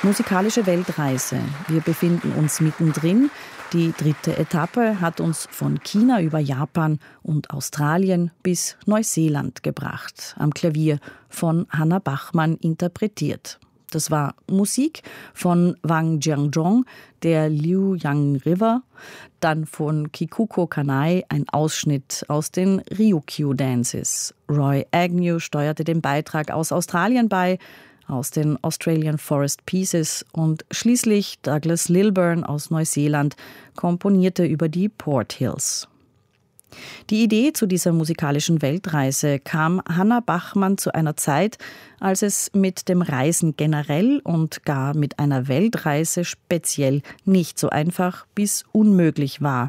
Musikalische Weltreise. Wir befinden uns mittendrin. Die 3. Etappe hat uns von China über Japan und Australien bis Neuseeland gebracht. Am Klavier von Hannah Bachmann interpretiert. Das war Musik von Wang Jianzhong, der Liu Yang River, dann von Kikuko Kanai ein Ausschnitt aus den Ryukyu Dances. Roy Agnew steuerte den Beitrag aus Australien bei, aus den Australian Forest Pieces, und schließlich Douglas Lilburn aus Neuseeland komponierte über die Port Hills. Die Idee zu dieser musikalischen Weltreise kam Hannah Bachmann zu einer Zeit, als es mit dem Reisen generell und gar mit einer Weltreise speziell nicht so einfach bis unmöglich war.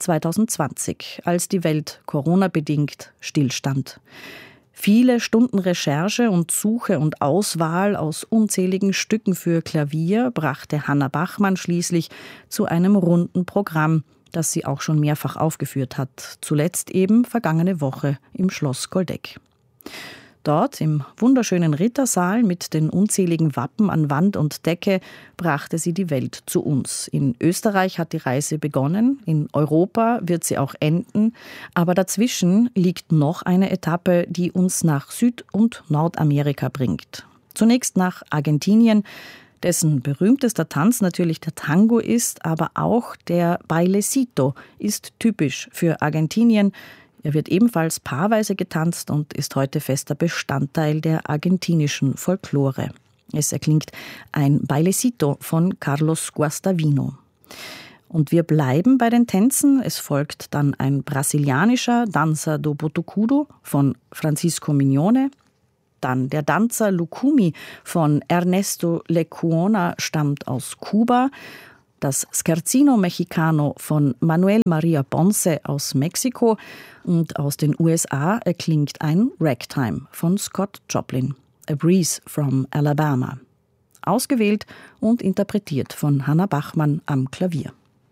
2020, als die Welt Corona-bedingt stillstand. Viele Stunden Recherche und Suche und Auswahl aus unzähligen Stücken für Klavier brachte Hannah Bachmann schließlich zu einem runden Programm, das sie auch schon mehrfach aufgeführt hat. Zuletzt eben vergangene Woche im Schloss Goldeck. Dort, im wunderschönen Rittersaal mit den unzähligen Wappen an Wand und Decke, brachte sie die Welt zu uns. In Österreich hat die Reise begonnen, in Europa wird sie auch enden, aber dazwischen liegt noch eine Etappe, die uns nach Süd- und Nordamerika bringt. Zunächst nach Argentinien, dessen berühmtester Tanz natürlich der Tango ist, aber auch der Bailecito ist typisch für Argentinien. Er wird ebenfalls paarweise getanzt und ist heute fester Bestandteil der argentinischen Folklore. Es erklingt ein Bailecito von Carlos Guastavino. Und wir bleiben bei den Tänzen. Es folgt dann ein brasilianischer Danza do Botucudo von Francisco Mignone. Dann der Danza Lucumi von Ernesto Lecuona stammt aus Kuba. Das Scherzino Mexicano von Manuel Maria Ponce aus Mexiko, und aus den USA erklingt ein Ragtime von Scott Joplin, A Breeze from Alabama. Ausgewählt und interpretiert von Hannah Bachmann am Klavier.